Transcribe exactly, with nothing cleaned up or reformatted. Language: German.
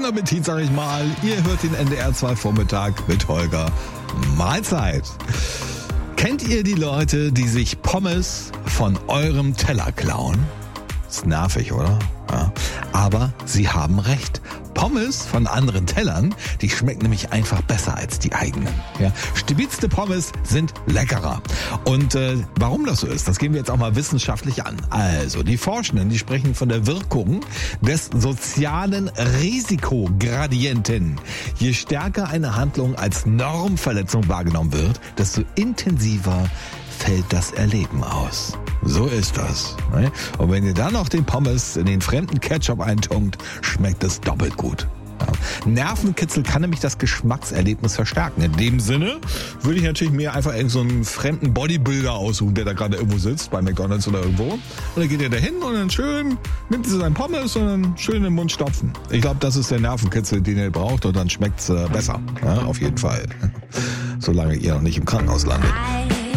Appetit, sag ich mal. Ihr hört den N D R zwei Vormittag mit Holger. Mahlzeit. Kennt ihr die Leute, die sich Pommes von eurem Teller klauen? Ist nervig, oder? Ja. Aber sie haben recht. Pommes von anderen Tellern, die schmecken nämlich einfach besser als die eigenen. Ja. Stibitzte Pommes sind leckerer. Und äh, warum das so ist, das gehen wir jetzt auch mal wissenschaftlich an. Also, die Forschenden, die sprechen von der Wirkung des sozialen Risikogradienten. Je stärker eine Handlung als Normverletzung wahrgenommen wird, desto intensiver fällt das Erleben aus. So ist das. Ne? Und wenn ihr dann noch den Pommes in den fremden Ketchup eintunkt, schmeckt es doppelt gut. Ja. Nervenkitzel kann nämlich das Geschmackserlebnis verstärken. In dem Sinne würde ich natürlich mir einfach irgend so einen fremden Bodybuilder aussuchen, der da gerade irgendwo sitzt, bei McDonald's oder irgendwo. Und dann geht ihr da hin und dann schön nimmt ihr seinen Pommes und dann schön in den Mund stopfen. Ich glaube, das ist der Nervenkitzel, den ihr braucht, und dann schmeckt's äh, besser. Ja, auf jeden Fall. Solange ihr noch nicht im Krankenhaus landet.